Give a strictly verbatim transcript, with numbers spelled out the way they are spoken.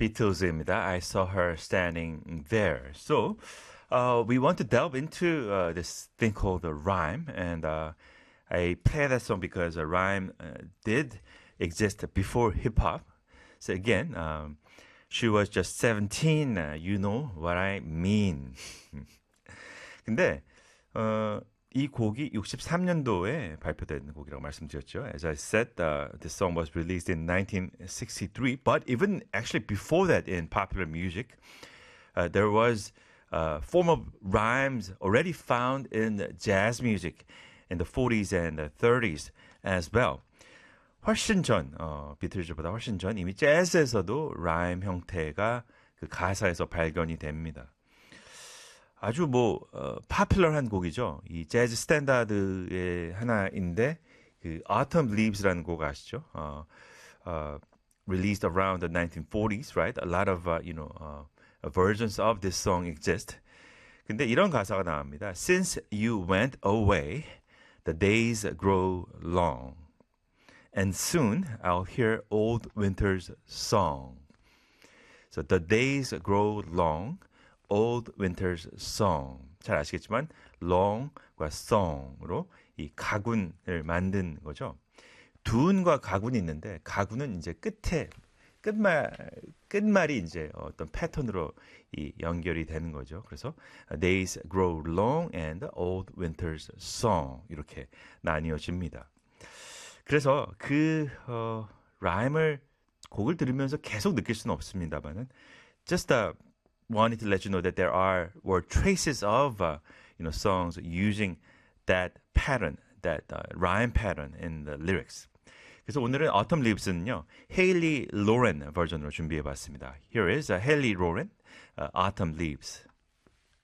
Beatles입니다. I saw her standing there. So, uh, we want to delve into uh, this thing called the rhyme, and uh, I play that song because a rhyme uh, did exist before hip hop. So again, um, she was just seventeen. Uh, you know what I mean. 근데 어, 이 곡이 육십삼 년도에 발표된 곡이라고 말씀드렸죠. As I said, uh, this song was released in nineteen sixty-three, but even actually before that in popular music, uh, there was a form of rhymes already found in jazz music in the forties and the thirties as well. 훨씬 전, 어, 비틀즈보다 훨씬 전 이미 재즈에서도 라임 형태가 그 가사에서 발견이 됩니다. 아주 뭐 어, 파퓰러한 곡이죠. 이 재즈 스탠다드의 하나인데 그 Autumn Leaves라는 곡 아시죠? 어, 어, released around the nineteen forties, right? A lot of uh, you know uh, versions of this song exist. 근데 이런 가사가 나옵니다. Since you went away, the days grow long, and soon I'll hear old winter's song. So the days grow long. Old Winter's Song. 잘 아시겠지만 long과 song으로 이 가군을 만든 거죠. 둔과 가군이 있는데 가군은 이제 끝에 끝말 끝말이 이제 어떤 패턴으로 이 연결이 되는 거죠. 그래서 Days grow long and Old Winter's Song 이렇게 나뉘어집니다. 그래서 그 어, 라임을 곡을 들으면서 계속 느낄 수는 없습니다만은 just a wanted to let you know that there are were traces of uh, you know songs using that pattern, that uh, rhyme pattern in the lyrics. 그래서 오늘은 Autumn Leaves는요 헤일리 로렌 버전으로 준비해봤습니다. Here is uh, Hailey Lauren, uh, Autumn Leaves.